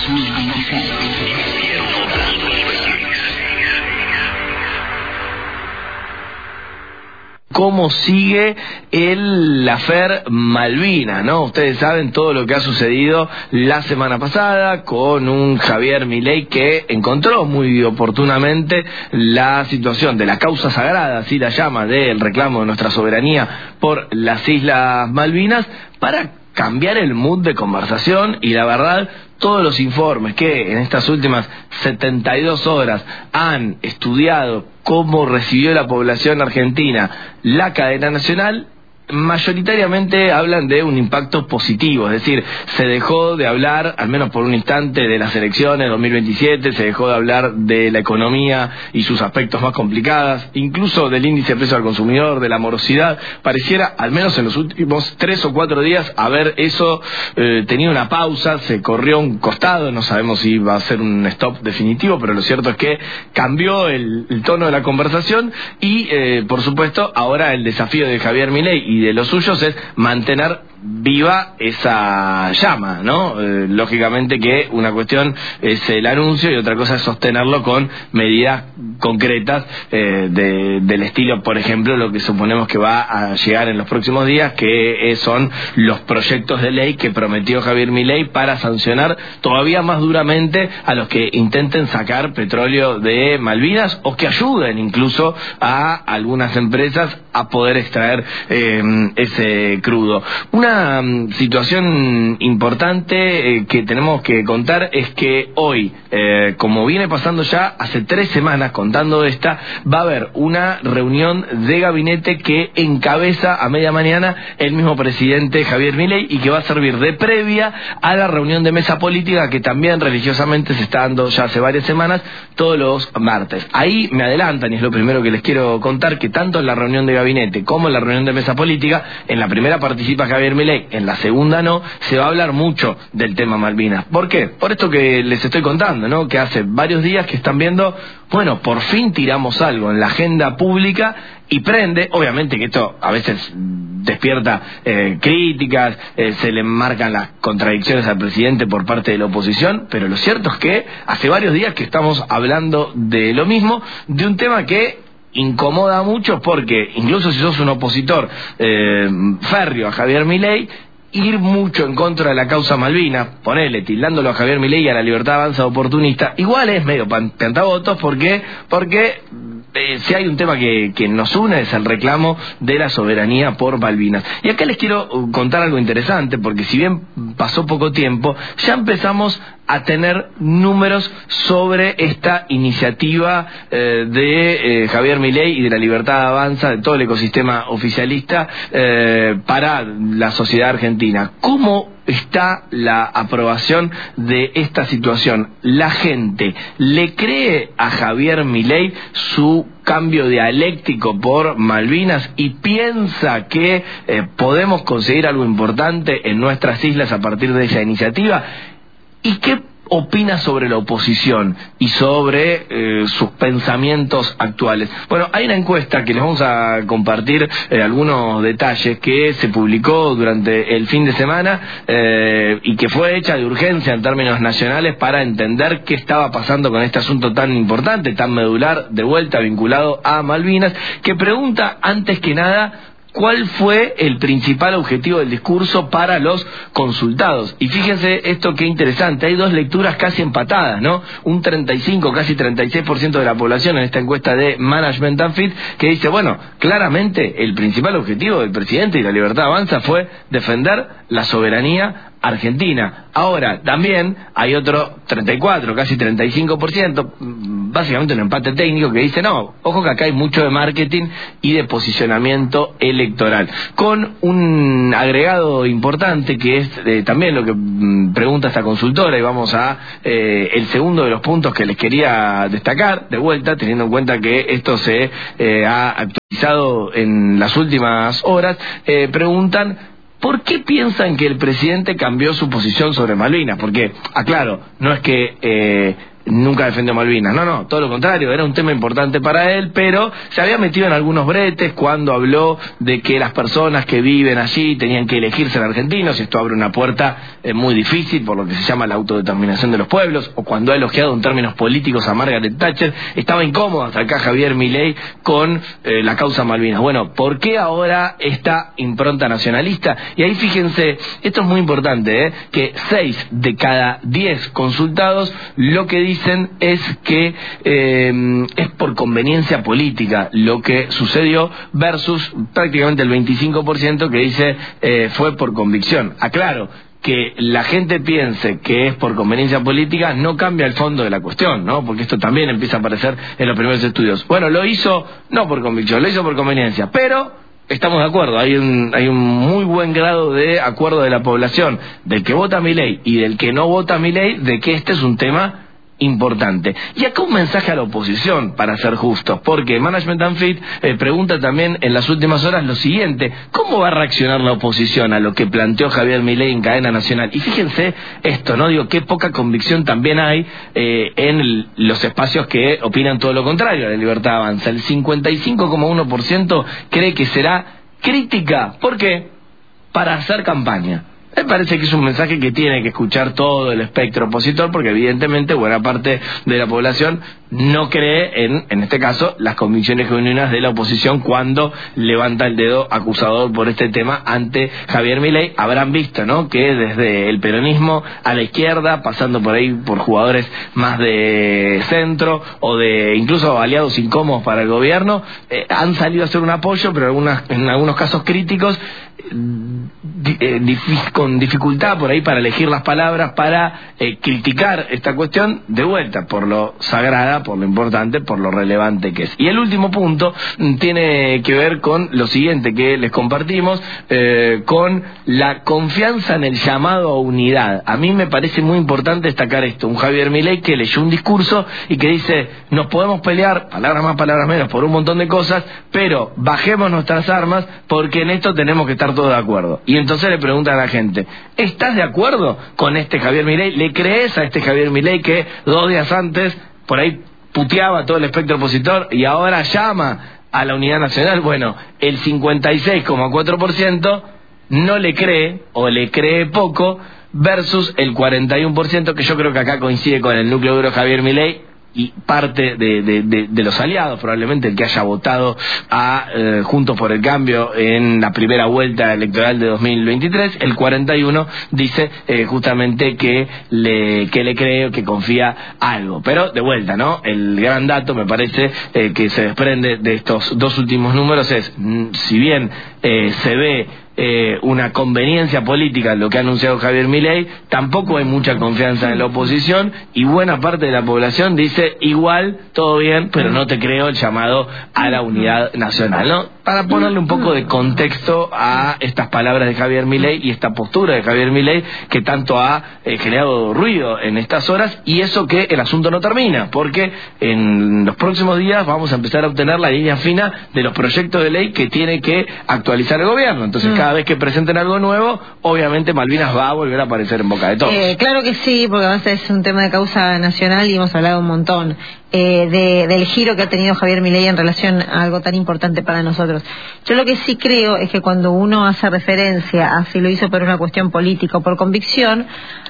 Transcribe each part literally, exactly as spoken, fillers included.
Cómo sigue el afer Malvinas, ¿no? Ustedes saben todo lo que ha sucedido la semana pasada con un Javier Milei que encontró muy oportunamente la situación de la causa sagrada, así la llama, del reclamo de nuestra soberanía por las Islas Malvinas, para cambiar el mood de conversación. Y la verdad, todos los informes que en estas últimas setenta y dos horas han estudiado cómo recibió la población argentina la cadena nacional, mayoritariamente hablan de un impacto positivo. Es decir, se dejó de hablar, al menos por un instante, de las elecciones dos mil veintisiete, se dejó de hablar de la economía y sus aspectos más complicados, incluso del índice de precio al consumidor, de la morosidad. Pareciera, al menos en los últimos tres o cuatro días, haber eso eh, tenido una pausa, se corrió un costado. No sabemos si va a ser un stop definitivo, pero lo cierto es que cambió el, el tono de la conversación y, eh, por supuesto, ahora el desafío de Javier Milei y de los suyos es mantener viva esa llama, ¿no? Eh, lógicamente que una cuestión es el anuncio y otra cosa es sostenerlo con medidas concretas eh, de, del estilo, por ejemplo, lo que suponemos que va a llegar en los próximos días, que son los proyectos de ley que prometió Javier Milei para sancionar todavía más duramente a los que intenten sacar petróleo de Malvinas o que ayuden incluso a algunas empresas a poder extraer eh, ese crudo. Una Una situación importante eh, que tenemos que contar es que hoy, eh, como viene pasando ya hace tres semanas contando esta, va a haber una reunión de gabinete que encabeza a media mañana el mismo presidente Javier Milei y que va a servir de previa a la reunión de mesa política que también religiosamente se está dando ya hace varias semanas todos los martes. Ahí me adelantan, y es lo primero que les quiero contar, que tanto en la reunión de gabinete como en la reunión de mesa política, en la primera participa Javier Milei, en la segunda no, se va a hablar mucho del tema Malvinas. ¿Por qué? Por esto que les estoy contando, ¿no? Que hace varios días que están viendo, bueno, por fin tiramos algo en la agenda pública y prende. Obviamente que esto a veces despierta eh, críticas, eh, se le marcan las contradicciones al presidente por parte de la oposición, pero lo cierto es que hace varios días que estamos hablando de lo mismo, de un tema que incomoda mucho, porque incluso si sos un opositor eh, férreo a Javier Milei, ir mucho en contra de la causa Malvinas, ponele, tildándolo a Javier Milei y a la Libertad Avanza oportunista, igual es medio pantavotos. ¿Por qué? Porque eh, si hay un tema que, que nos une es el reclamo de la soberanía por Malvinas. Y acá les quiero contar algo interesante, porque si bien pasó poco tiempo, ya empezamos a tener números sobre esta iniciativa eh, de eh, Javier Milei y de la Libertad Avanza, de todo el ecosistema oficialista eh, para la sociedad argentina. ¿Cómo está la aprobación de esta situación? ¿La gente le cree a Javier Milei su cambio dialéctico por Malvinas y piensa que eh, podemos conseguir algo importante en nuestras islas a partir de esa iniciativa? ¿Y qué opina sobre la oposición y sobre eh, sus pensamientos actuales? Bueno, hay una encuesta que les vamos a compartir eh, algunos detalles que se publicó durante el fin de semana eh, y que fue hecha de urgencia en términos nacionales para entender qué estaba pasando con este asunto tan importante, tan medular, de vuelta vinculado a Malvinas, que pregunta antes que nada ¿cuál fue el principal objetivo del discurso para los consultados? Y fíjense esto qué interesante, hay dos lecturas casi empatadas, ¿no? Un treinta y cinco, casi treinta y seis por ciento de la población en esta encuesta de Management and Fit, que dice, bueno, claramente el principal objetivo del presidente y la Libertad Avanza fue defender la soberanía argentina. Ahora, también hay otro treinta y cuatro, casi treinta y cinco por ciento, básicamente un empate técnico, que dice, no, ojo que acá hay mucho de marketing y de posicionamiento electoral, con un agregado importante que es eh, también lo que mm, pregunta esta consultora, y vamos a eh, el segundo de los puntos que les quería destacar, de vuelta, teniendo en cuenta que esto se eh, ha actualizado en las últimas horas. eh, preguntan ¿por qué piensan que el presidente cambió su posición sobre Malvinas? Porque, aclaro, no es que eh, nunca defendió Malvinas. No, no, todo lo contrario, era un tema importante para él, pero se había metido en algunos bretes cuando habló de que las personas que viven allí tenían que elegirse en argentinos, y esto abre una puerta eh, muy difícil por lo que se llama la autodeterminación de los pueblos, o cuando ha elogiado en términos políticos a Margaret Thatcher. Estaba incómodo hasta acá Javier Milei con eh, la causa Malvinas. Bueno, ¿por qué ahora esta impronta nacionalista? Y ahí fíjense, esto es muy importante, ¿eh? que seis de cada diez consultados lo que dicen es que eh, es por conveniencia política lo que sucedió, versus prácticamente el veinticinco por ciento que dice eh, fue por convicción. Aclaro, que la gente piense que es por conveniencia política no cambia el fondo de la cuestión, ¿no? Porque esto también empieza a aparecer en los primeros estudios. Bueno, lo hizo no por convicción, lo hizo por conveniencia, pero estamos de acuerdo, hay un, hay un muy buen grado de acuerdo de la población, del que vota Milei y del que no vota Milei, de que este es un tema importante. Y acá un mensaje a la oposición, para ser justos, porque Management and Fit eh, pregunta también en las últimas horas lo siguiente: ¿cómo va a reaccionar la oposición a lo que planteó Javier Milei en cadena nacional? Y fíjense esto, ¿no? Digo, qué poca convicción también hay eh, en el, los espacios que opinan todo lo contrario a la Libertad Avanza. El cincuenta y cinco coma uno por ciento cree que será crítica. ¿Por qué? Para hacer campaña. Me parece que es un mensaje que tiene que escuchar todo el espectro opositor, porque evidentemente buena parte de la población no cree en, en este caso, las convicciones genuinas de la oposición cuando levanta el dedo acusador por este tema ante Javier Milei. Habrán visto, ¿no?, que desde el peronismo a la izquierda, pasando por ahí por jugadores más de centro o de incluso aliados incómodos para el gobierno, eh, han salido a hacer un apoyo, pero algunas, en algunos casos críticos, eh, con dificultad por ahí para elegir las palabras para eh, criticar esta cuestión, de vuelta por lo sagrada, por lo importante, por lo relevante que es. Y el último punto tiene que ver con lo siguiente que les compartimos, eh, con la confianza en el llamado a unidad. A mí me parece muy importante destacar esto: un Javier Milei que leyó un discurso y que dice: nos podemos pelear, palabras más, palabras menos, por un montón de cosas, pero bajemos nuestras armas porque en esto tenemos que estar todos de acuerdo. Y entonces le preguntan a la gente: ¿estás de acuerdo con este Javier Milei? ¿Le crees a este Javier Milei que dos días antes por ahí puteaba todo el espectro opositor y ahora llama a la unidad nacional? Bueno, el cincuenta y seis coma cuatro por ciento no le cree o le cree poco, versus el cuarenta y uno por ciento que yo creo que acá coincide con el núcleo duro de Javier Milei y parte de, de, de, de los aliados, probablemente el que haya votado a eh, Juntos por el Cambio en la primera vuelta electoral de dos mil veintitrés. El cuarenta y uno dice eh, justamente que le, que le cree, que confía algo. Pero de vuelta, ¿no? El gran dato, me parece, eh, que se desprende de estos dos últimos números es, si bien eh, se ve Eh, una conveniencia política en lo que ha anunciado Javier Milei, tampoco hay mucha confianza en la oposición, y buena parte de la población dice: igual, todo bien, pero no te creo el llamado a la unidad nacional, ¿no? Para ponerle un poco de contexto a estas palabras de Javier Milei y esta postura de Javier Milei que tanto ha eh, generado ruido en estas horas, y eso que el asunto no termina, porque en los próximos días vamos a empezar a obtener la línea fina de los proyectos de ley que tiene que actualizar el gobierno. Entonces, mm. cada vez que presenten algo nuevo, obviamente Malvinas va a volver a aparecer en boca de todos. Eh, claro que sí, porque además es un tema de causa nacional y hemos hablado un montón eh, de, del giro que ha tenido Javier Milei en relación a algo tan importante para nosotros. Yo lo que sí creo es que cuando uno hace referencia a si lo hizo por una cuestión política o por convicción,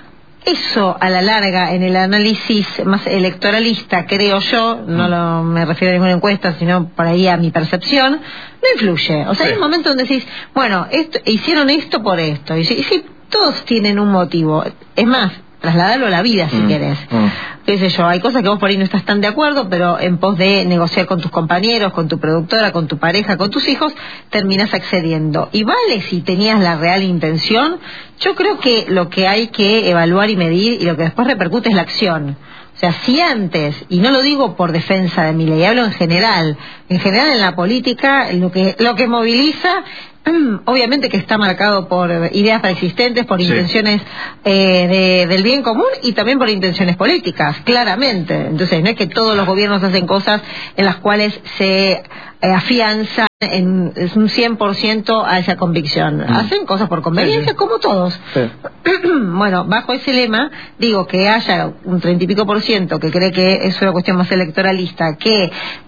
eso a la larga en el análisis más electoralista, creo yo, no lo, me refiero a ninguna encuesta, sino por ahí a mi percepción, no influye. O sea, sí. Hay un momento donde decís, bueno, esto, hicieron esto por esto, y si, y si todos tienen un motivo, es más, trasladarlo a la vida si mm, querés. Mm. Qué sé yo, hay cosas que vos por ahí no estás tan de acuerdo, pero en pos de negociar con tus compañeros, con tu productora, con tu pareja, con tus hijos, terminás accediendo. Y vale, si tenías la real intención, yo creo que lo que hay que evaluar y medir y lo que después repercute es la acción. O sea, si antes, y no lo digo por defensa de Milei, hablo en general, en general en la política, lo que, lo que moviliza obviamente que está marcado por ideas preexistentes, por sí. intenciones eh, de, del bien común y también por intenciones políticas, claramente. Entonces, no es que todos los gobiernos hacen cosas en las cuales se eh, afianza en es un cien por ciento a esa convicción. Mm. Hacen cosas por conveniencia, sí, sí. como todos. Sí. Bueno, bajo ese lema, digo que haya un treinta y pico por ciento que cree que es una cuestión más electoralista que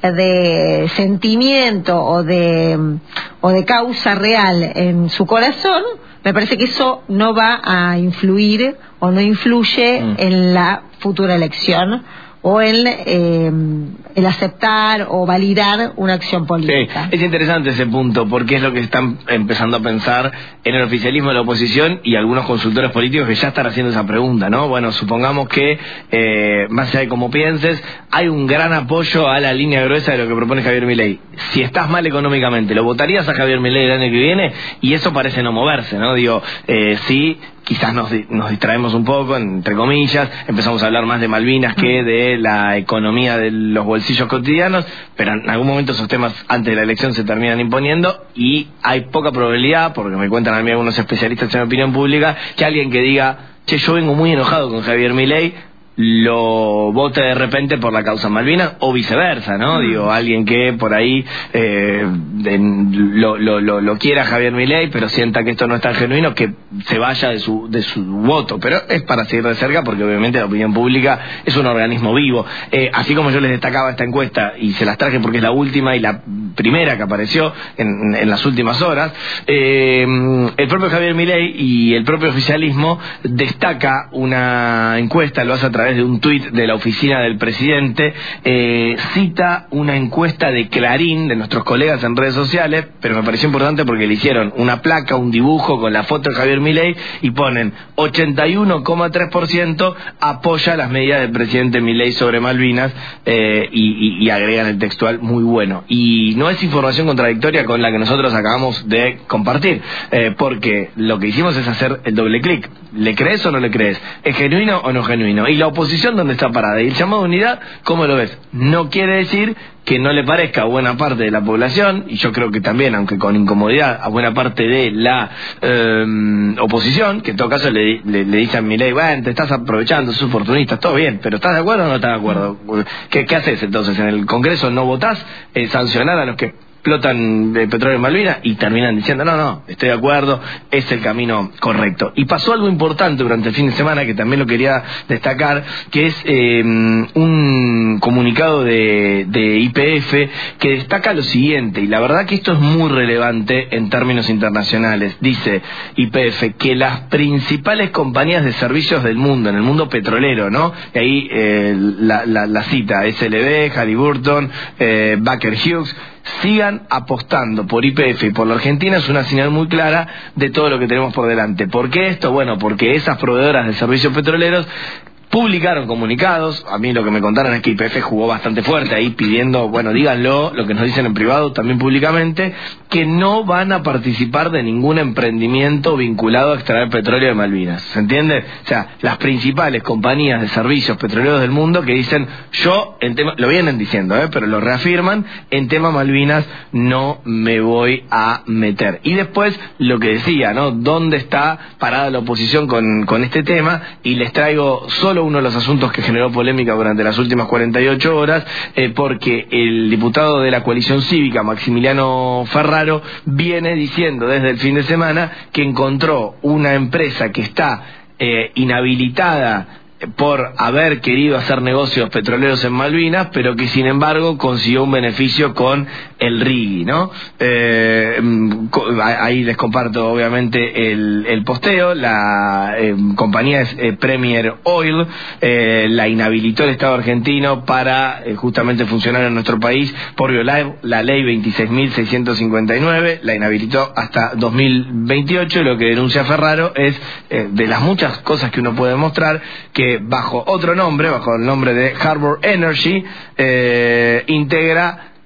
de sentimiento o de, o de causa real en su corazón, me parece que eso no va a influir o no influye mm. en la futura elección o en eh, el aceptar o validar una acción política. Sí, es interesante ese punto, porque es lo que están empezando a pensar en el oficialismo de la oposición y algunos consultores políticos que ya están haciendo esa pregunta, ¿no? Bueno, supongamos que, eh, más allá de cómo pienses, hay un gran apoyo a la línea gruesa de lo que propone Javier Milei. Si estás mal económicamente, ¿lo votarías a Javier Milei el año que viene? Y eso parece no moverse, ¿no? Digo, eh, sí... quizás nos, nos distraemos un poco, entre comillas, empezamos a hablar más de Malvinas que de la economía de los bolsillos cotidianos, pero en algún momento esos temas antes de la elección se terminan imponiendo y hay poca probabilidad, porque me cuentan a mí algunos especialistas en opinión pública, que alguien que diga, che, yo vengo muy enojado con Javier Milei, lo vote de repente por la causa Malvinas o viceversa, ¿no? Mm. Digo, alguien que por ahí eh, de, lo, lo, lo, lo quiera Javier Milei, pero sienta que esto no es tan genuino, que se vaya de su de su voto. Pero es para seguir de cerca, porque obviamente la opinión pública es un organismo vivo. Eh, así como yo les destacaba esta encuesta, y se las traje porque es la última y la primera que apareció en, en las últimas horas, eh, el propio Javier Milei y el propio oficialismo destaca una encuesta, lo hace a través de un tuit de la oficina del presidente, eh, cita una encuesta de Clarín, de nuestros colegas en redes sociales, pero me pareció importante porque le hicieron una placa, un dibujo con la foto de Javier Milei y ponen ochenta y uno coma tres por ciento apoya las medidas del presidente Milei sobre Malvinas, eh, y, y, y agregan el textual muy bueno. Y no es información contradictoria con la que nosotros acabamos de compartir, eh, porque lo que hicimos es hacer el doble clic. ¿Le crees o no le crees? ¿Es genuino o no genuino? Y la oposición, ¿dónde está parada? Y el llamado a unidad, ¿cómo lo ves? No quiere decir que no le parezca a buena parte de la población, y yo creo que también, aunque con incomodidad, a buena parte de la eh, oposición, que en todo caso le, le, le dicen a Milei, bueno, te estás aprovechando, sos oportunista, todo bien, pero ¿estás de acuerdo o no estás de acuerdo? ¿Qué, qué haces entonces? ¿En el Congreso no votás eh, sancionar a los que explotan de petróleo en Malvinas? Y terminan diciendo, no, no, estoy de acuerdo, es el camino correcto. Y pasó algo importante durante el fin de semana, que también lo quería destacar, que es eh, un comunicado de, de Y P F que destaca lo siguiente, y la verdad que esto es muy relevante en términos internacionales. Dice Y P F que las principales compañías de servicios del mundo, en el mundo petrolero, ¿no? Y ahí eh, la, la, la cita, S L B, Halliburton, eh, Baker Hughes, sigan apostando por Y P F y por la Argentina, es una señal muy clara de todo lo que tenemos por delante. ¿Por qué esto? Bueno, porque esas proveedoras de servicios petroleros publicaron comunicados. A mí lo que me contaron es que Y P F jugó bastante fuerte ahí pidiendo, bueno, díganlo, lo que nos dicen en privado, también públicamente, que no van a participar de ningún emprendimiento vinculado a extraer petróleo de Malvinas. ¿Se entiende? O sea, las principales compañías de servicios petroleros del mundo que dicen, yo, en tema, lo vienen diciendo, ¿eh? pero lo reafirman, en tema Malvinas no me voy a meter. Y después, lo que decía, ¿no? ¿Dónde está parada la oposición con, con este tema? Y les traigo solo uno de los asuntos que generó polémica durante las últimas cuarenta y ocho horas, eh, porque el diputado de la coalición cívica, Maximiliano Ferraro, viene diciendo desde el fin de semana que encontró una empresa que está eh, inhabilitada por haber querido hacer negocios petroleros en Malvinas, pero que sin embargo consiguió un beneficio con el Rigui, ¿no? Eh, ahí les comparto obviamente el, el posteo. La eh, compañía es eh, Premier Oil, eh, la inhabilitó el Estado argentino para eh, justamente funcionar en nuestro país por violar la ley veintiséis mil seiscientos cincuenta y nueve, la inhabilitó hasta dos mil veintiocho, y lo que denuncia Ferraro es, eh, de las muchas cosas que uno puede mostrar, que bajo otro nombre, bajo el nombre de Harbour Energy, eh, integra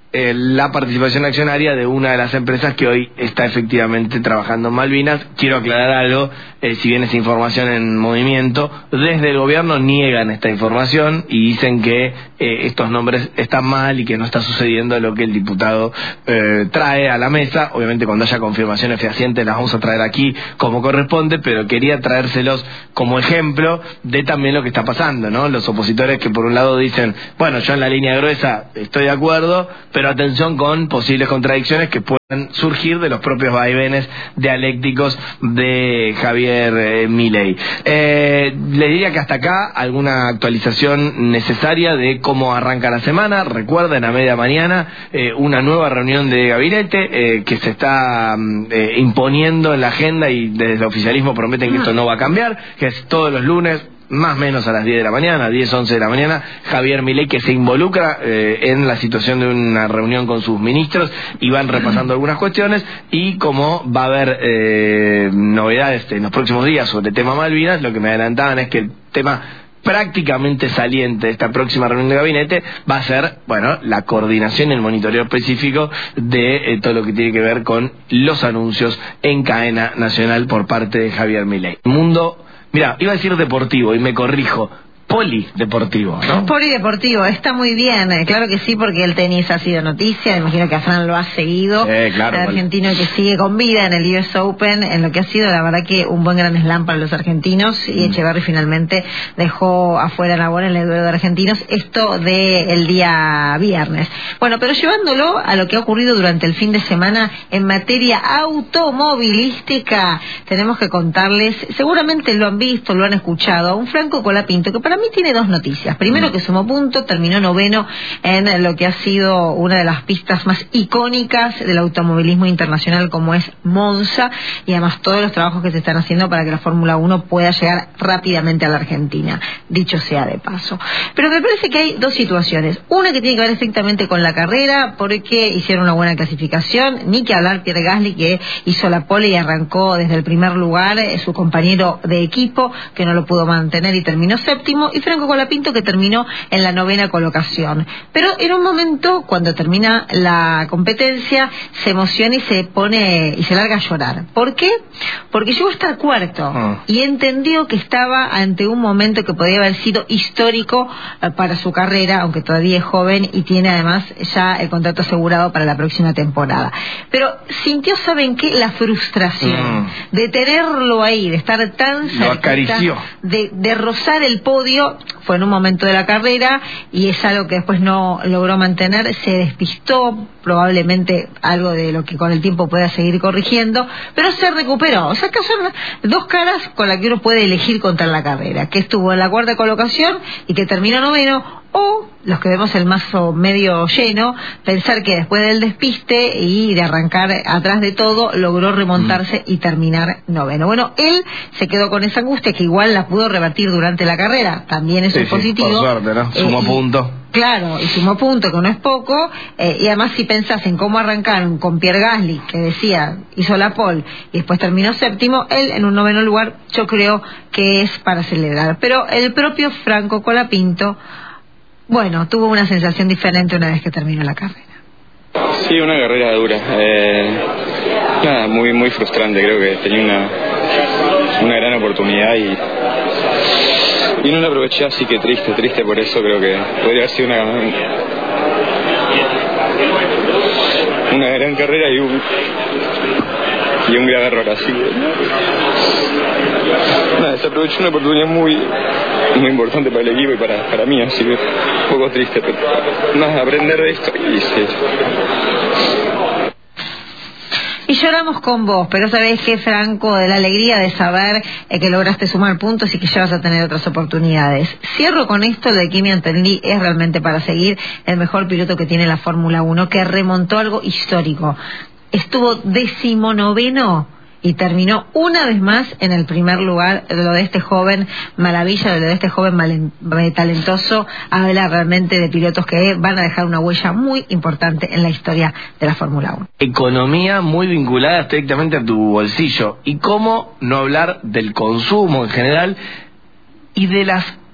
eh, la participación accionaria de una de las empresas que hoy está efectivamente trabajando en Malvinas. Quiero aclarar algo, eh, si bien esa información en movimiento, desde el gobierno niegan esta información y dicen que eh, estos nombres están mal y que no está sucediendo lo que el diputado eh, trae a la mesa. Obviamente cuando haya confirmaciones fehacientes las vamos a traer aquí como corresponde, pero quería traérselos como ejemplo de también lo que está pasando, ¿no? Los opositores que por un lado dicen, bueno, yo en la línea gruesa estoy de acuerdo, pero atención con posibles contradicciones que puedan surgir de los propios vaivenes dialécticos de Javier eh, Milei. Eh, les diría que hasta acá alguna actualización necesaria de cómo arranca la semana. Recuerden, a media mañana eh, una nueva reunión de gabinete eh, que se está eh, imponiendo en la agenda, y desde el oficialismo prometen que esto no va a cambiar, que es todos los lunes, más o menos a las diez de la mañana, diez, once de la mañana, Javier Milei, que se involucra eh, en la situación de una reunión con sus ministros y van repasando algunas cuestiones, y como va a haber eh, novedades en los próximos días sobre el tema Malvinas, lo que me adelantaban es que el tema prácticamente saliente de esta próxima reunión de gabinete va a ser, bueno, la coordinación y el monitoreo específico de eh, todo lo que tiene que ver con los anuncios en cadena nacional por parte de Javier Milei. Mundo, mira, iba a decir deportivo y me corrijo, polideportivo, ¿no? Polideportivo, está muy bien, eh, claro que sí, porque el tenis ha sido noticia, me imagino que a Fran lo ha seguido, eh, claro, el argentino que sigue con vida en el U S Open, en lo que ha sido la verdad que un buen gran slam para los argentinos, y Echeverry finalmente dejó afuera a Nabón en el duelo de argentinos, esto del día viernes. Bueno, pero llevándolo a lo que ha ocurrido durante el fin de semana en materia automovilística, tenemos que contarles, seguramente lo han visto, lo han escuchado, a un Franco Colapinto, que para mí tiene dos noticias. Primero, que sumó punto, terminó noveno en lo que ha sido una de las pistas más icónicas del automovilismo internacional, como es Monza, y además todos los trabajos que se están haciendo para que la Fórmula uno pueda llegar rápidamente a la Argentina, dicho sea de paso. Pero me parece que hay dos situaciones. Una que tiene que ver estrictamente con la carrera, porque hicieron una buena clasificación, ni que hablar Pierre Gasly, que hizo la pole y arrancó desde el primer lugar, eh, su compañero de equipo, que no lo pudo mantener y terminó séptimo, y Franco Colapinto, que terminó en la novena colocación. Pero en un momento, cuando termina la competencia, se emociona y se pone y se larga a llorar. ¿Por qué? Porque llegó hasta el cuarto oh. y entendió que estaba ante un momento que podía haber sido histórico eh, para su carrera, aunque todavía es joven y tiene además ya el contrato asegurado para la próxima temporada. Pero sintió, ¿saben qué? La frustración mm. de tenerlo ahí, de estar tan cerquita, de, de rozar el podio. Fue en un momento de la carrera y es algo que después no logró mantener, se despistó, probablemente algo de lo que con el tiempo pueda seguir corrigiendo, pero se recuperó. O sea, que son dos caras con las que uno puede elegir contra la carrera, que estuvo en la cuarta colocación y que terminó noveno, o los que vemos el mazo medio lleno, pensar que después del despiste y de arrancar atrás de todo, logró remontarse y terminar noveno. Bueno, él se quedó con esa angustia, que igual la pudo revertir durante la carrera, también es sí, un sí, positivo. Por suerte, ¿no? Sumó eh, punto. Claro, y sumó punto, que no es poco, eh, y además si pensás en cómo arrancaron con Pierre Gasly, que decía, hizo la pole, y después terminó séptimo, él en un noveno lugar, yo creo que es para celebrar. Pero el propio Franco Colapinto, bueno, tuvo una sensación diferente una vez que terminó la carrera. Sí, una carrera dura. Eh, nada, muy muy frustrante. Creo que tenía una, una gran oportunidad y, y no la aproveché, así que triste, triste por eso. Creo que podría haber sido una, una gran carrera y un, y un gran error, así que nada, se aprovechó una oportunidad muy muy importante para el equipo y para, para mí, así que un poco triste, pero más aprender de esto y sí. Y lloramos con vos, pero sabés que, Franco, de la alegría de saber eh, que lograste sumar puntos y que ya vas a tener otras oportunidades. Cierro con esto, lo de Kimi Antonelli es realmente para seguir el mejor piloto que tiene la Fórmula uno, que remontó algo histórico. Estuvo decimonoveno y terminó una vez más en el primer lugar. Lo de este joven maravilla, lo de este joven malen, talentoso, habla realmente de pilotos que van a dejar una huella muy importante en la historia de la Fórmula uno. Economía muy vinculada estrictamente a tu bolsillo, y cómo no hablar del consumo en general y de las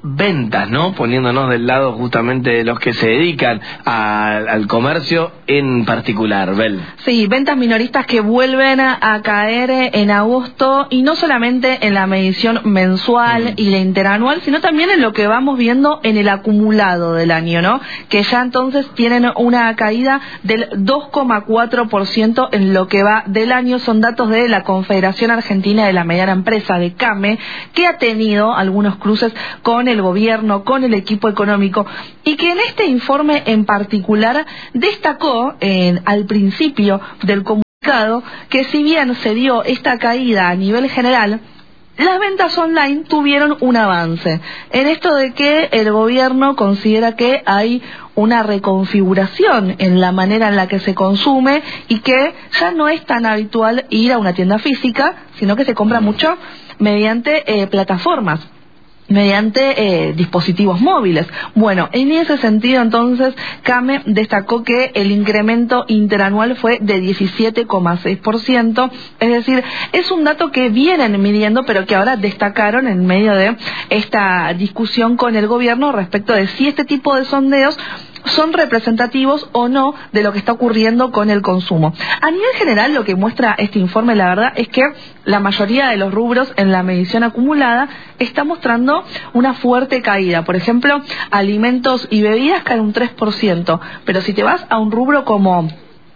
ventas, ¿no? Poniéndonos del lado justamente de los que se dedican a, al comercio en particular, Bel. Sí, ventas minoristas que vuelven a, a caer en agosto, y no solamente en la medición mensual mm. y la interanual, sino también en lo que vamos viendo en el acumulado del año, ¿no? Que ya entonces tienen una caída del dos coma cuatro por ciento en lo que va del año. Son datos de la Confederación Argentina de la Mediana Empresa, de CAME, que ha tenido algunos cruces con el gobierno, con el equipo económico, y que en este informe en particular destacó en, al principio del comunicado que si bien se dio esta caída a nivel general, las ventas online tuvieron un avance, en esto de que el gobierno considera que hay una reconfiguración en la manera en la que se consume y que ya no es tan habitual ir a una tienda física, sino que se compra mucho mediante eh, plataformas, mediante eh, dispositivos móviles. Bueno, en ese sentido entonces CAME destacó que el incremento interanual fue de diecisiete coma seis por ciento, es decir, es un dato que vienen midiendo, pero que ahora destacaron en medio de esta discusión con el gobierno respecto de si este tipo de sondeos son representativos o no de lo que está ocurriendo con el consumo. A nivel general, lo que muestra este informe, la verdad, es que la mayoría de los rubros en la medición acumulada está mostrando una fuerte caída. Por ejemplo, alimentos y bebidas caen un tres por ciento, pero si te vas a un rubro como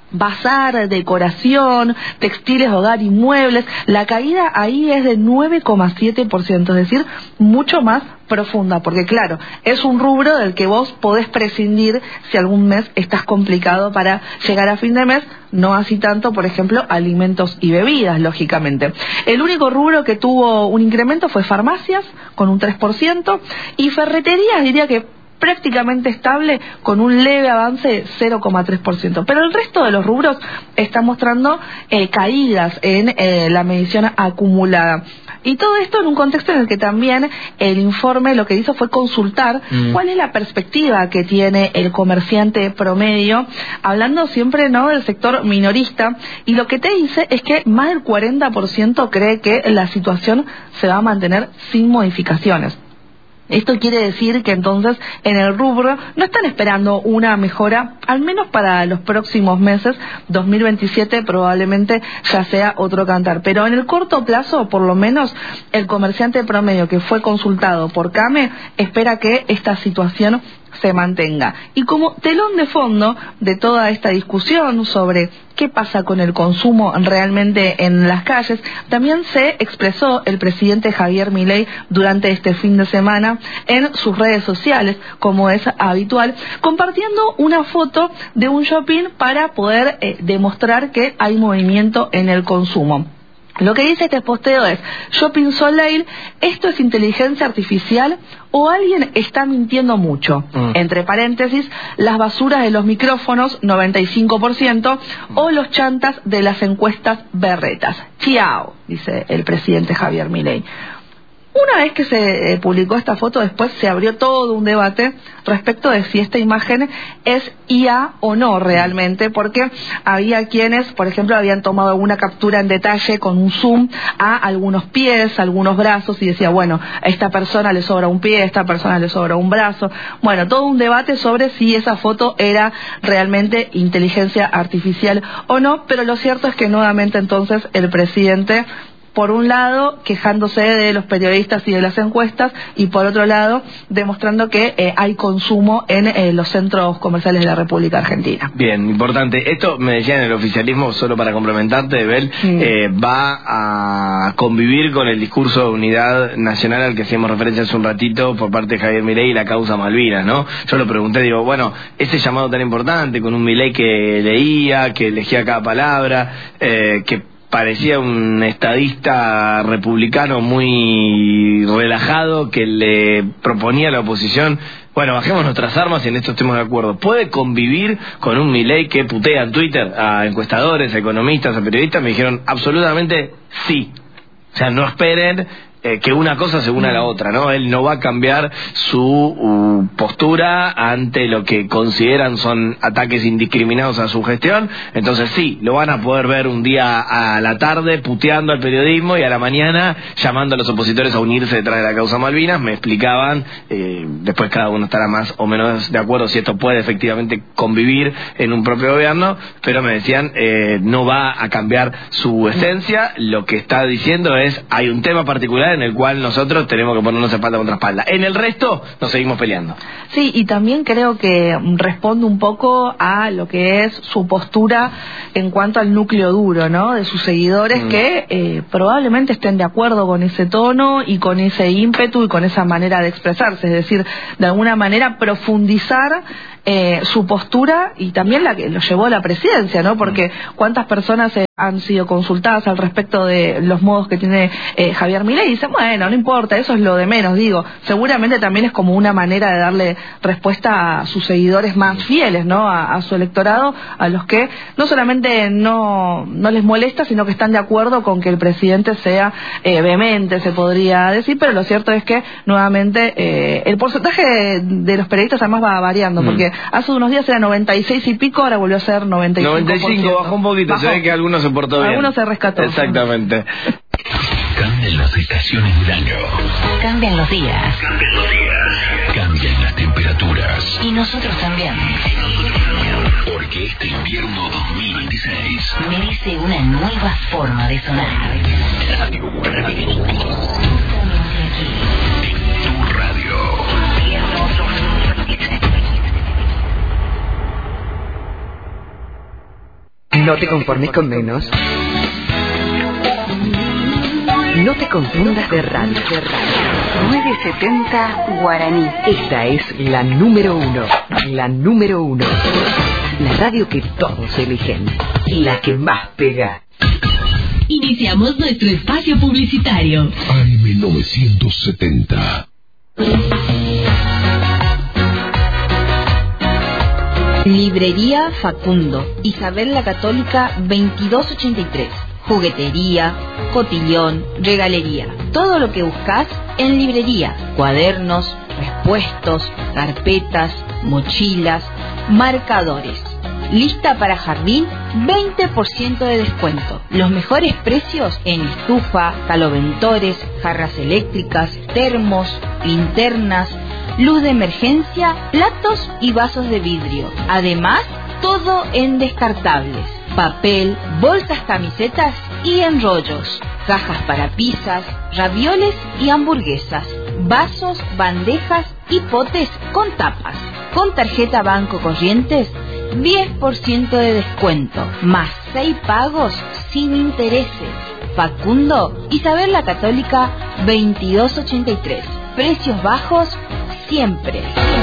bazar, decoración, textiles, hogar y muebles, la caída ahí es de nueve coma siete por ciento, es decir, mucho más profunda, porque claro, es un rubro del que vos podés prescindir si algún mes estás complicado para llegar a fin de mes, no así tanto, por ejemplo, alimentos y bebidas, lógicamente. El único rubro que tuvo un incremento fue farmacias, con un tres por ciento, y ferreterías, diría que prácticamente estable, con un leve avance de cero coma tres por ciento. Pero el resto de los rubros están mostrando eh, caídas en eh, la medición acumulada. Y todo esto en un contexto en el que también el informe lo que hizo fue consultar mm. cuál es la perspectiva que tiene el comerciante promedio, hablando siempre no del sector minorista, y lo que te dice es que más del cuarenta por ciento cree que la situación se va a mantener sin modificaciones. Esto quiere decir que entonces en el rubro no están esperando una mejora, al menos para los próximos meses. Dos mil veintisiete probablemente ya sea otro cantar, pero en el corto plazo, por lo menos, el comerciante promedio que fue consultado por CAME espera que esta situación se mantenga. Y como telón de fondo de toda esta discusión sobre qué pasa con el consumo realmente en las calles, también se expresó el presidente Javier Milei durante este fin de semana en sus redes sociales, como es habitual, compartiendo una foto de un shopping para poder eh, demostrar que hay movimiento en el consumo. Lo que dice este posteo es: Shopping Soleil, ¿esto es inteligencia artificial o alguien está mintiendo mucho? Mm. Entre paréntesis, las basuras de los micrófonos, noventa y cinco por ciento, mm. o los chantas de las encuestas berretas. Chiao, dice el presidente Javier Milei. Una vez que se eh, publicó esta foto, después se abrió todo un debate respecto de si esta imagen es I A o no realmente, porque había quienes, por ejemplo, habían tomado una captura en detalle con un zoom a algunos pies, algunos brazos, y decía, bueno, a esta persona le sobra un pie, a esta persona le sobra un brazo. Bueno, todo un debate sobre si esa foto era realmente inteligencia artificial o no, pero lo cierto es que nuevamente entonces el presidente, por un lado, quejándose de los periodistas y de las encuestas, y por otro lado, demostrando que eh, hay consumo en eh, los centros comerciales de la República Argentina. Bien, importante. Esto, me decían, el oficialismo, solo para complementarte, Bel, mm. eh, va a convivir con el discurso de unidad nacional al que hacíamos referencia hace un ratito por parte de Javier Milei y la causa Malvinas, ¿no? Yo lo pregunté, digo, bueno, ese llamado tan importante, con un Milei que leía, que elegía cada palabra, eh, que parecía un estadista republicano muy relajado, que le proponía a la oposición, bueno, bajemos nuestras armas y en esto estemos de acuerdo. ¿Puede convivir con un Milei que putea en Twitter a encuestadores, a economistas, a periodistas? Me dijeron absolutamente sí. O sea, no esperen eh, que una cosa se une a la otra, ¿no? Él no va a cambiar su uh, postura ante lo que consideran son ataques indiscriminados a su gestión. Entonces sí, lo van a poder ver un día a la tarde puteando al periodismo y a la mañana llamando a los opositores a unirse detrás de la causa Malvinas. Me explicaban, eh, después cada uno estará más o menos de acuerdo si esto puede efectivamente convivir en un propio gobierno, pero me decían, eh, no va a cambiar su esencia. Lo que está diciendo es, hay un tema particular en el cual nosotros tenemos que ponernos espalda contra espalda. En el resto nos seguimos peleando. Sí, y también creo que responde un poco a lo que es su postura en cuanto al núcleo duro, ¿no? De sus seguidores, mm. que eh, probablemente estén de acuerdo con ese tono y con ese ímpetu y con esa manera de expresarse, es decir, de alguna manera profundizar eh, su postura y también la que lo llevó a la presidencia, ¿no? Porque cuántas personas eh, han sido consultadas al respecto de los modos que tiene eh, Javier Milei y dicen, bueno, no importa, eso es lo de menos, digo, seguramente también es como una manera de darle respuesta a sus seguidores más fieles, ¿no? A, a su electorado, a los que no solamente no, no les molesta, sino que están de acuerdo con que el presidente sea eh, vehemente, se podría decir, pero lo cierto es que nuevamente eh, el porcentaje de los periodistas además va variando, mm. porque hace unos días era noventa y seis y pico, ahora volvió a ser noventa y cinco por ciento. noventa y cinco, bajó un poquito, bajó. Se ve que algunos se portó bien. Algunos se rescató. Exactamente. Cambian las estaciones del año. Cambian los días. Cambian los días. Cambian las temperaturas. Y nosotros también. Porque este invierno dos mil veintiséis merece una nueva forma de sonar. Radio Guaraní. En tu radio. No te conformes con menos. No te confundas de radio. novecientos setenta Guaraní. Esta es la número uno. La número uno. La radio que todos eligen. Y la que más pega. Iniciamos nuestro espacio publicitario. A M novecientos setenta. Librería Facundo, Isabel la Católica veintidós ochenta y tres. Juguetería, cotillón, regalería. Todo lo que buscas en librería. Cuadernos, respuestos, carpetas, mochilas, marcadores. Lista para jardín, veinte por ciento de descuento. Los mejores precios en estufa, caloventores, jarras eléctricas, termos, linternas, luz de emergencia, platos y vasos de vidrio. Además, todo en descartables. Papel, bolsas, camisetas y enrollos. Cajas para pizzas, ravioles y hamburguesas. Vasos, bandejas y potes con tapas. Con tarjeta Banco Corrientes, diez por ciento de descuento. Más seis pagos sin intereses. Facundo, Isabel la Católica veintidós ochenta y tres. Precios bajos siempre.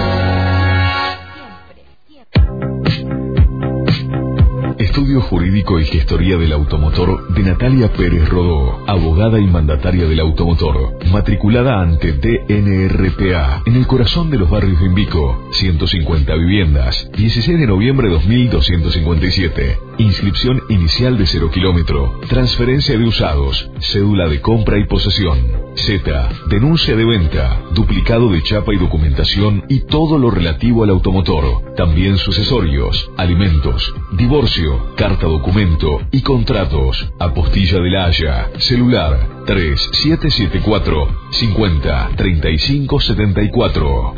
Estudio Jurídico y Gestoría del Automotor de Natalia Pérez Rodó, abogada y mandataria del automotor, matriculada ante D N R P A, en el corazón de los barrios de Invico, ciento cincuenta viviendas, dieciséis de noviembre de dos mil doscientos cincuenta y siete, inscripción inicial de cero kilómetro, transferencia de usados, cédula de compra y posesión, Z, denuncia de venta, duplicado de chapa y documentación y todo lo relativo al automotor, también sucesorios, alimentos, divorcio, carta documento y contratos. Apostilla de la Haya. Celular tres siete siete cuatro cincuenta treinta y cinco setenta y cuatro.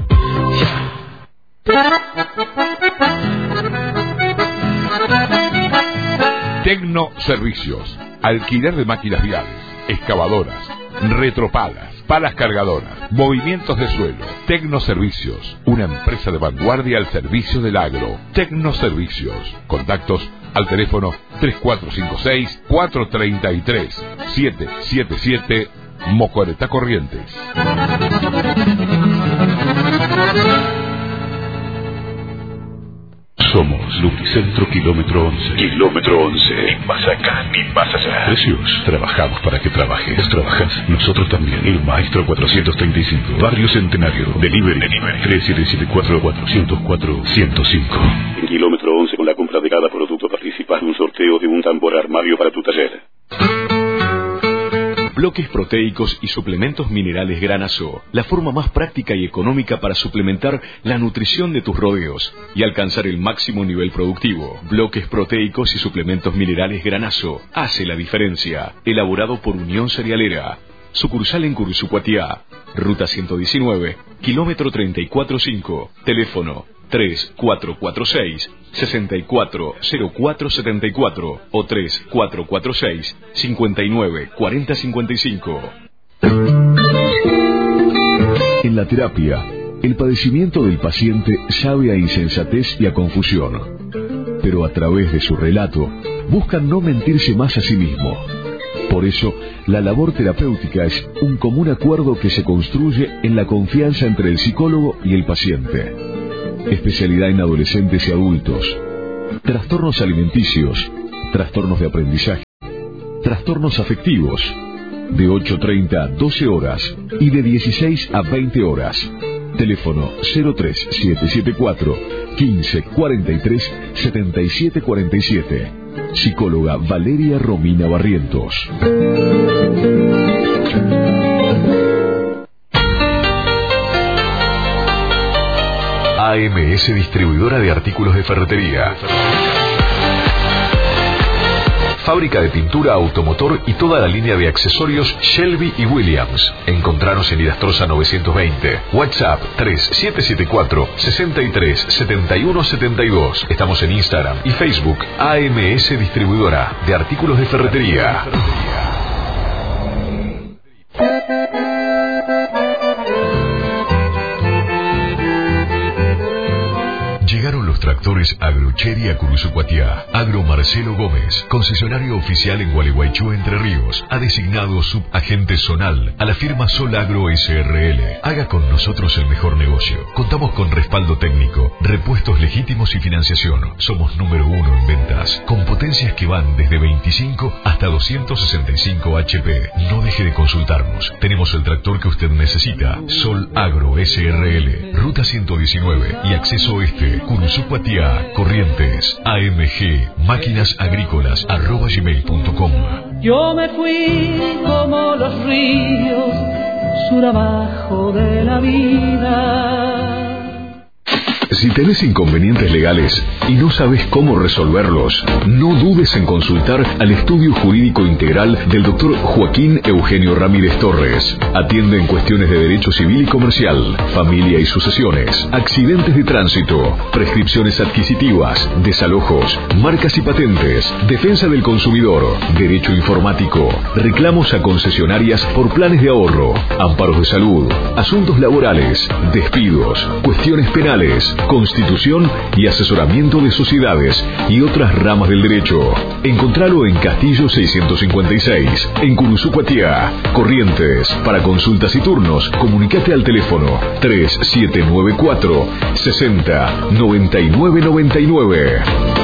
Tecno Servicios. Alquiler de máquinas viales, excavadoras, retropalas, palas cargadoras, movimientos de suelo. Tecno Servicios, una empresa de vanguardia al servicio del agro. Tecno Servicios. Contactos al teléfono tres cuatro cinco seis cuatro tres tres siete siete siete, Mocoreta Corrientes. Somos Lubricentro Kilómetro once. Kilómetro once. Ni más acá, ni más allá. Precios. Trabajamos para que trabajes. ¿Trabajas? Nosotros también. El Maestro cuatrocientos treinta y cinco. Barrio Centenario. Delivery. Delivery. tres siete siete cuatro cuatro cero cuatro cero cinco. En Kilómetro once, con la compra de cada producto participas en un sorteo de un tambor armario para tu taller. Bloques proteicos y suplementos minerales Granazo, la forma más práctica y económica para suplementar la nutrición de tus rodeos y alcanzar el máximo nivel productivo. Bloques proteicos y suplementos minerales Granazo hace la diferencia. Elaborado por Unión Cerealera. Sucursal en Cursucuatiá, Ruta ciento diecinueve, kilómetro treinta y cuatro cinco, teléfono tres cuatro cuatro seis, seis cuatro cero cuatro siete cuatro o tres cuatro cuatro seis, cinco nueve cuatro cero cinco cinco. En la terapia, el padecimiento del paciente sabe a insensatez y a confusión, pero a través de su relato buscan no mentirse más a sí mismo. Por eso, la labor terapéutica es un común acuerdo que se construye en la confianza entre el psicólogo y el paciente. Especialidad en adolescentes y adultos. Trastornos alimenticios, trastornos de aprendizaje, trastornos afectivos, de ocho treinta a doce horas y de dieciséis a veinte horas. Teléfono cero tres siete siete cuatro, quince cuarenta y tres, setenta y siete cuarenta y siete. Psicóloga Valeria Romina Barrientos. A M S Distribuidora de Artículos de Ferretería. Fábrica de pintura automotor y toda la línea de accesorios Shelby y Williams. Encontranos en Idastrosa novecientos veinte. WhatsApp tres siete siete cuatro, seis tres, siete uno siete dos. Estamos en Instagram y Facebook. A M S Distribuidora de Artículos de Ferretería. Llegaron los tractores Agrocheri a Cursucuatiá. Agro Marcelo Gómez, concesionario oficial en Gualeguaychú, Entre Ríos, ha designado subagente zonal a la firma Sol Agro S R L. Haga con nosotros el mejor negocio. Contamos con respaldo técnico, repuestos legítimos y financiación. Somos número uno en ventas, con potencias que van desde veinticinco hasta doscientos sesenta y cinco H P. No deje de consultarnos. Tenemos el tractor que usted necesita. Sol Agro S R L, Ruta ciento diecinueve y acceso oeste, Cursucuatiá, Corrientes. A M G, máquinas agrícolas, arroba gmail punto com. Yo me fui como los ríos, sur abajo de la vida. Si tenés inconvenientes legales y no sabes cómo resolverlos, no dudes en consultar al Estudio Jurídico Integral del doctor Joaquín Eugenio Ramírez Torres. Atiende en cuestiones de derecho civil y comercial, familia y sucesiones, accidentes de tránsito, prescripciones adquisitivas, desalojos, marcas y patentes, defensa del consumidor, derecho informático, reclamos a concesionarias por planes de ahorro, amparos de salud, asuntos laborales, despidos, cuestiones penales, Constitución y asesoramiento de sociedades y otras ramas del derecho. Encontralo en Castillo seiscientos cincuenta y seis, en Cursucuatiá, Corrientes. Para consultas y turnos, comunicate al teléfono tres siete nueve cuatro, sesenta, noventa y nueve noventa y nueve.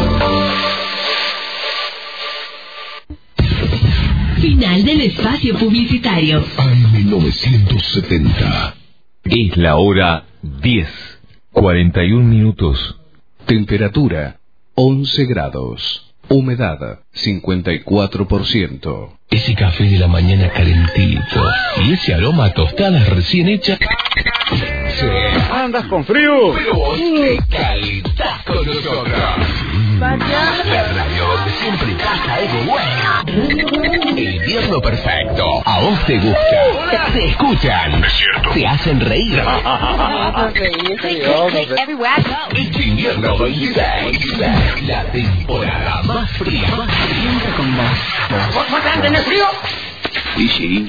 Final del espacio publicitario. A M novecientos setenta. Es la hora diez. cuarenta y un minutos. Temperatura once grados. Humedad cincuenta y cuatro por ciento. Ese café de la mañana calentito y ese aroma a tostadas recién hechas. Sí. ¿Andas con frío? Pero vos te calentás con nosotros. La radio donde siempre pasa algo bueno. El invierno perfecto. A vos te gusta. Te escuchan. Es cierto. Te hacen reír. Este invierno veintiséis. La temporada más fría. Más fría con vos. ¿Vos tenés frío? Y sí.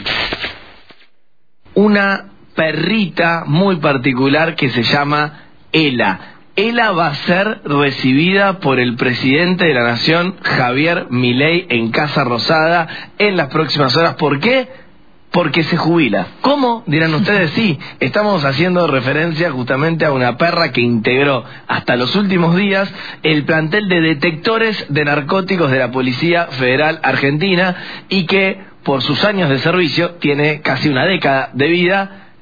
Una perrita muy particular que se llama Ela. Ela va a ser recibida por el presidente de la Nación, Javier Milei, en Casa Rosada en las próximas horas. ¿Por qué? Porque se jubila. ¿Cómo? Dirán ustedes. Sí, estamos haciendo referencia justamente a una perra que integró hasta los últimos días el plantel de detectores de narcóticos de la Policía Federal Argentina y que por sus años de servicio, tiene casi una década de vida,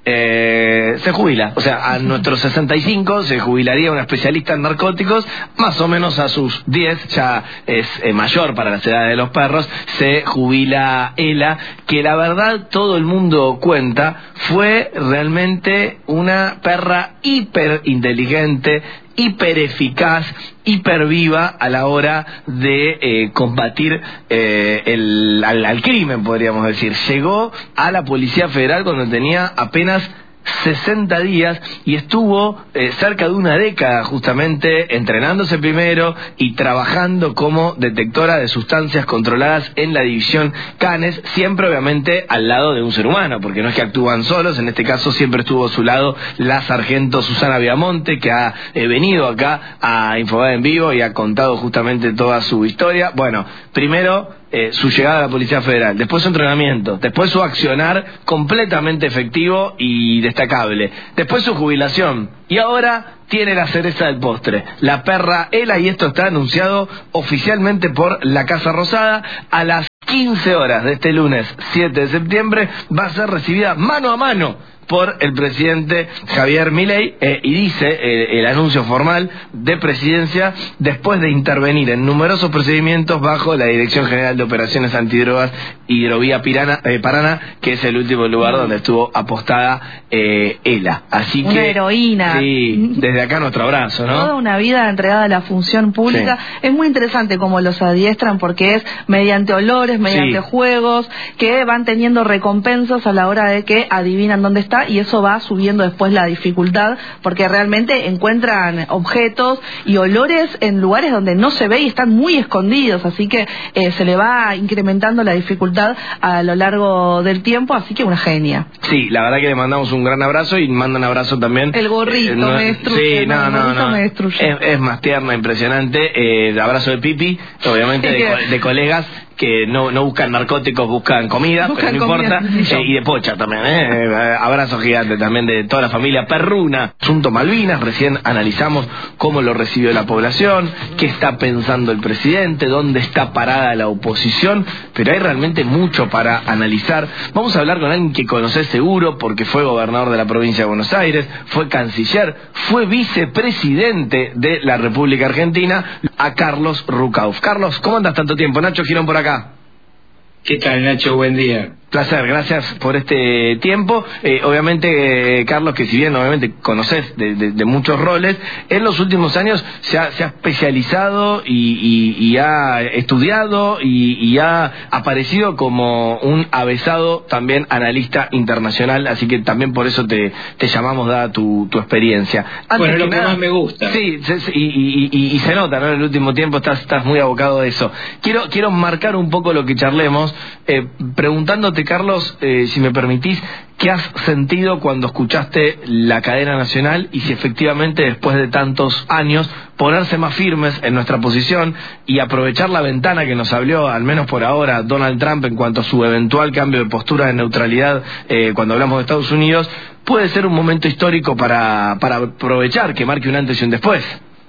eh, se jubila. O sea, a nuestros sesenta y cinco se jubilaría una especialista en narcóticos, más o menos a sus diez, ya es eh, mayor para las edades de los perros, se jubila Ela, que la verdad todo el mundo cuenta, fue realmente una perra hiper inteligente, hiper eficaz, hiper viva a la hora de eh, combatir eh, el, al, al crimen, podríamos decir. Llegó a la Policía Federal cuando tenía apenas sesenta días y estuvo eh, cerca de una década justamente entrenándose primero y trabajando como detectora de sustancias controladas en la división Canes, siempre obviamente al lado de un ser humano, porque no es que actúan solos. En este caso siempre estuvo a su lado la sargento Susana Viamonte, que ha eh, venido acá a Infobae en vivo y ha contado justamente toda su historia. Bueno, primero Eh, su llegada a la Policía Federal, después su entrenamiento, después su accionar completamente efectivo y destacable, después su jubilación, y ahora tiene la cereza del postre, la perra Ela, y esto está anunciado oficialmente por la Casa Rosada. A las quince horas de este lunes siete de septiembre va a ser recibida mano a mano por el presidente Javier Milei, eh, y dice eh, el anuncio formal de presidencia, después de intervenir en numerosos procedimientos bajo la Dirección General de Operaciones Antidrogas Hidrovía Pirana, eh, Paraná, que es el último lugar donde estuvo apostada eh, Ela. Así una que, heroína. Sí, desde acá nuestro abrazo, ¿no? Toda una vida entregada a la función pública. Sí. Es muy interesante cómo los adiestran, porque es mediante olores, mediante sí. juegos, que van teniendo recompensas a la hora de que adivinan dónde está, y eso va subiendo después la dificultad, porque realmente encuentran objetos y olores en lugares donde no se ve y están muy escondidos, así que eh, se le va incrementando la dificultad a lo largo del tiempo, así que una genia. Sí, la verdad que le mandamos un gran abrazo, y manda un abrazo también. El gorrito eh, no, me destruye. Sí, no, no, no, no. Me destruye. Es, es más tierna, impresionante. Eh, el abrazo de Pipi, obviamente de, de colegas que no, no buscan narcóticos, buscan comida, buscan pero no comida, importa, eh, y de pocha también, eh. Abrazo gigante también de toda la familia perruna. Asunto Malvinas, recién analizamos cómo lo recibió la población, qué está pensando el presidente, dónde está parada la oposición, pero hay realmente mucho para analizar. Vamos a hablar con alguien que conocés seguro, porque fue gobernador de la provincia de Buenos Aires, fue canciller, fue vicepresidente de la República Argentina, a Carlos Rucauf. Carlos, ¿cómo andas tanto tiempo? Nacho Girón por acá. ¿Qué tal, Nacho? Buen día. Placer, gracias por este tiempo. Eh, obviamente, eh, Carlos, que si bien obviamente conoces de, de, de muchos roles, en los últimos años se ha, se ha especializado y, y, y ha estudiado y, y ha aparecido como un avesado también analista internacional, así que también por eso te, te llamamos, dada tu, tu experiencia. Antes bueno, lo que nada, más me gusta. Sí, se, y, y, y, y se nota, ¿no? En el último tiempo estás, estás muy abocado a eso. Quiero, quiero marcar un poco lo que charlemos, eh, preguntándote, Carlos, eh, si me permitís, ¿qué has sentido cuando escuchaste la cadena nacional y si efectivamente después de tantos años ponerse más firmes en nuestra posición y aprovechar la ventana que nos abrió, al menos por ahora, Donald Trump en cuanto a su eventual cambio de postura de neutralidad eh, cuando hablamos de Estados Unidos, puede ser un momento histórico para, para aprovechar, que marque un antes y un después?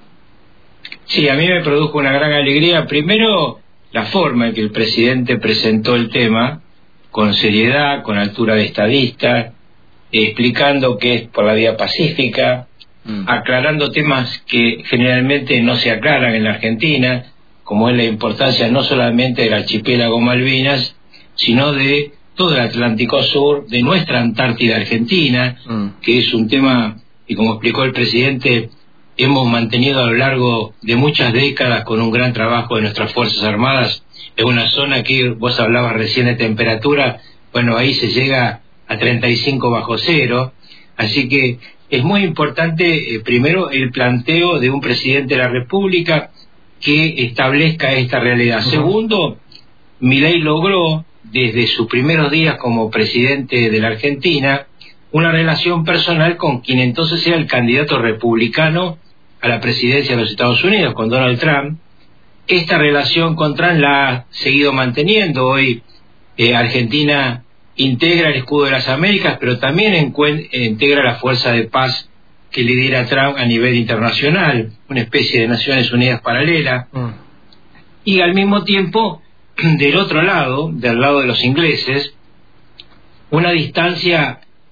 Sí, a mí me produjo una gran alegría. Primero, la forma en que el presidente presentó el tema, con seriedad, con altura de estadista, eh, explicando que es por la vía pacífica, mm. aclarando temas que generalmente no se aclaran en la Argentina, como es la importancia no solamente del archipiélago Malvinas, sino de todo el Atlántico Sur, de nuestra Antártida Argentina, mm. que es un tema que, como explicó el presidente, hemos mantenido a lo largo de muchas décadas con un gran trabajo de nuestras Fuerzas Armadas. Es una zona que vos hablabas recién de temperatura, bueno, ahí se llega a treinta y cinco bajo cero, así que es muy importante, eh, primero, el planteo de un presidente de la República que establezca esta realidad. Uh-huh. Segundo, Milei logró, desde sus primeros días como presidente de la Argentina, una relación personal con quien entonces era el candidato republicano a la presidencia de los Estados Unidos, con Donald Trump. Esta relación con Trump la ha seguido manteniendo. Hoy eh, Argentina integra el escudo de las Américas, pero también encuen- integra la fuerza de paz que lidera Trump a nivel internacional, una especie de Naciones Unidas paralela. Mm. Y al mismo tiempo, del otro lado, del lado de los ingleses, una distancia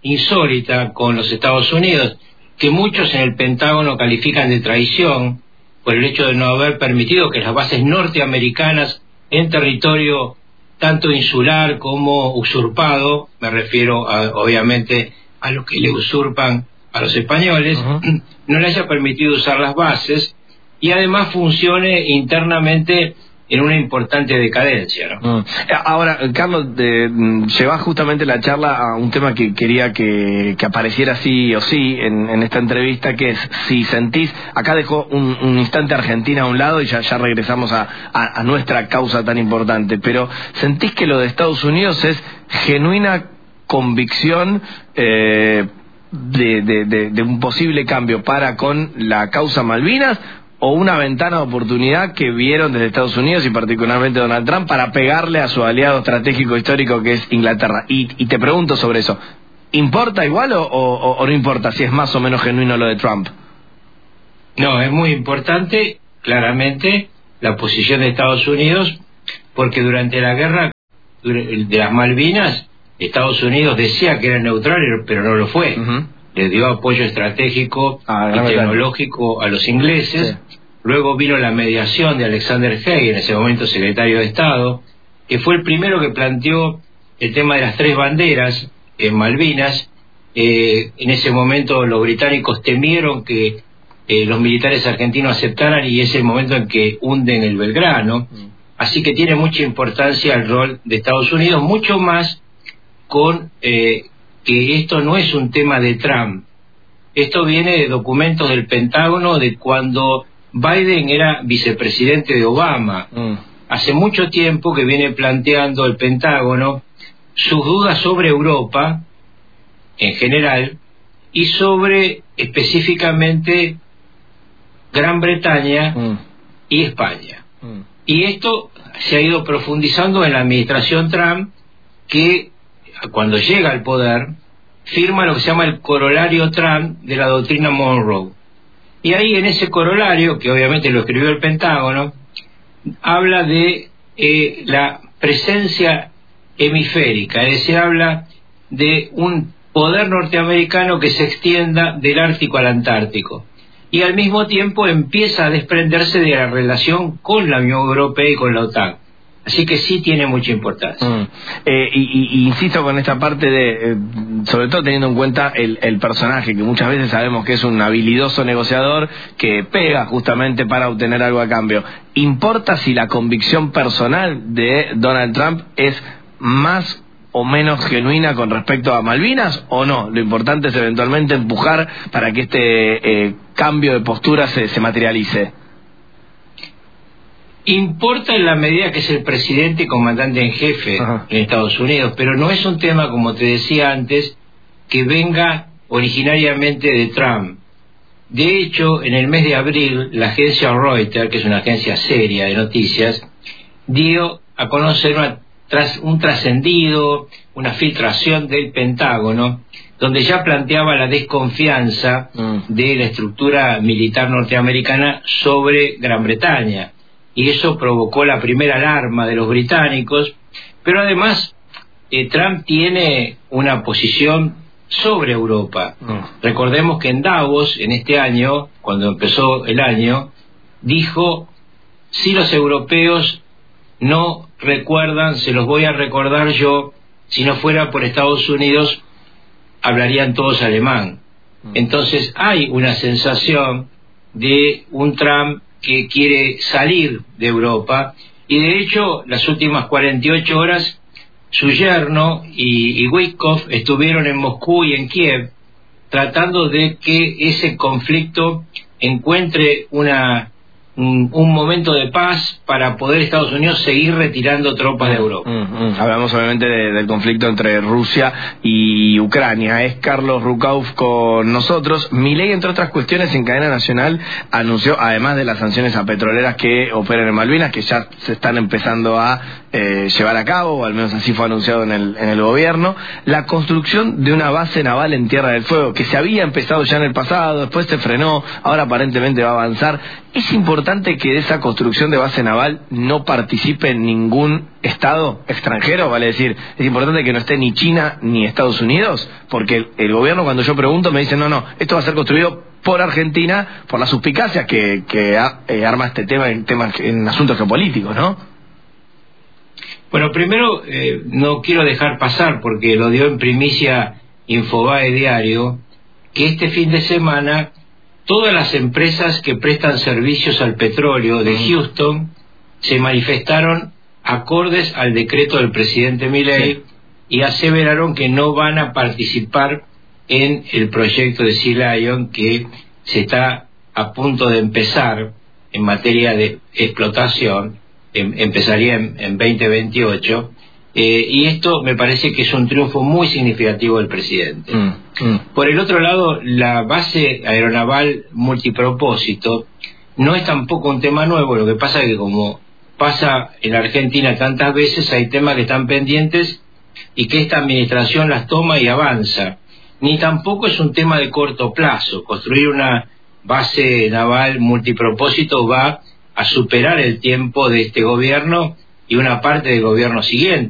insólita con los Estados Unidos, que muchos en el Pentágono califican de traición por el hecho de no haber permitido que las bases norteamericanas en territorio tanto insular como usurpado, me refiero a, obviamente a lo que le usurpan a los españoles, uh-huh. no le haya permitido usar las bases y además funcione internamente en una importante decadencia, ¿no? Mm. Ahora, Carlos, eh, llevas justamente la charla a un tema que quería que, que apareciera sí o sí en, en esta entrevista, que es si sentís, acá dejo un, un instante Argentina a un lado y ya, ya regresamos a, a, a nuestra causa tan importante, pero ¿sentís que lo de Estados Unidos es genuina convicción eh, de, de, de, de un posible cambio para con la causa Malvinas, o una ventana de oportunidad que vieron desde Estados Unidos y particularmente Donald Trump para pegarle a su aliado estratégico histórico que es Inglaterra? Y, y te pregunto sobre eso, ¿importa igual o, o, o no importa si es más o menos genuino lo de Trump? No, es muy importante, claramente, la posición de Estados Unidos, porque durante la guerra de las Malvinas, Estados Unidos decía que era neutral, pero no lo fue. Uh-huh. Le dio apoyo estratégico ah, y tecnológico a los ingleses. Sí. Luego vino la mediación de Alexander Haig, en ese momento secretario de Estado, que fue el primero que planteó el tema de las tres banderas en Malvinas. Eh, en ese momento los británicos temieron que eh, los militares argentinos aceptaran, y es el momento en que hunden el Belgrano. Mm. Así que tiene mucha importancia el rol de Estados Unidos, mucho más con... Eh, que esto no es un tema de Trump. Esto viene de documentos del Pentágono de cuando Biden era vicepresidente de Obama. Mm. Hace mucho tiempo que viene planteando el Pentágono sus dudas sobre Europa en general y sobre específicamente Gran Bretaña mm. y España. Mm. Y esto se ha ido profundizando en la administración Trump, que cuando llega al poder, firma lo que se llama el corolario Trump de la doctrina Monroe. Y ahí en ese corolario, que obviamente lo escribió el Pentágono, habla de eh, la presencia hemisférica, es decir, habla de un poder norteamericano que se extienda del Ártico al Antártico. Y al mismo tiempo empieza a desprenderse de la relación con la Unión Europea y con la OTAN. Así que sí tiene mucha importancia. Mm. Eh, y, y, y insisto con esta parte de, eh, sobre todo teniendo en cuenta el, el personaje, que muchas veces sabemos que es un habilidoso negociador que pega justamente para obtener algo a cambio. ¿Importa si la convicción personal de Donald Trump es más o menos genuina con respecto a Malvinas o no? Lo importante es eventualmente empujar para que este eh, cambio de postura se, se materialice. Importa en la medida que es el presidente y comandante en jefe Ajá. en Estados Unidos, pero no es un tema, como te decía antes, que venga originariamente de Trump. De hecho, en el mes de abril, la agencia Reuters, que es una agencia seria de noticias, dio a conocer una, tras, un trascendido, una filtración del Pentágono, donde ya planteaba la desconfianza mm. de la estructura militar norteamericana sobre Gran Bretaña. Y eso provocó la primera alarma de los británicos, pero además eh, Trump tiene una posición sobre Europa. Mm. Recordemos que en Davos, en este año, cuando empezó el año, dijo, si los europeos no recuerdan, se los voy a recordar yo, si no fuera por Estados Unidos, hablarían todos alemán. Mm. Entonces hay una sensación de un Trump que quiere salir de Europa, y de hecho las últimas cuarenta y ocho horas su yerno y, y Witkoff estuvieron en Moscú y en Kiev tratando de que ese conflicto encuentre una un, un momento de paz para poder Estados Unidos seguir retirando tropas de Europa. Mm, mm. Hablamos obviamente de, del conflicto entre Rusia y Ucrania. Es Carlos Rucauf con nosotros. Milei, entre otras cuestiones, en cadena nacional anunció, además de las sanciones a petroleras que operan en Malvinas, que ya se están empezando a eh, llevar a cabo, o al menos así fue anunciado en el, en el gobierno, la construcción de una base naval en Tierra del Fuego, que se había empezado ya en el pasado, después se frenó, ahora aparentemente va a avanzar. Es importante importante que de esa construcción de base naval no participe ningún Estado extranjero? Vale decir, ¿es importante que no esté ni China ni Estados Unidos? Porque el, el gobierno, cuando yo pregunto, me dice, no, no, esto va a ser construido por Argentina, por las suspicacias que, que eh, arma este tema en, temas, en asuntos geopolíticos, ¿no? Bueno, primero, eh, no quiero dejar pasar, porque lo dio en primicia Infobae Diario, que este fin de semana todas las empresas que prestan servicios al petróleo de Houston se manifestaron acordes al decreto del presidente Milei, sí, y aseveraron que no van a participar en el proyecto de Sea Lion que se está a punto de empezar en materia de explotación, em, empezaría en, en veinte veintiocho, eh, y esto me parece que es un triunfo muy significativo del presidente. Mm, mm. Por el otro lado, la base aeronaval multipropósito no es tampoco un tema nuevo. Lo que pasa es que, como pasa en Argentina tantas veces, hay temas que están pendientes y que esta administración las toma y avanza. Ni tampoco es un tema de corto plazo. Construir una base naval multipropósito va a superar el tiempo de este gobierno y una parte del gobierno siguiente.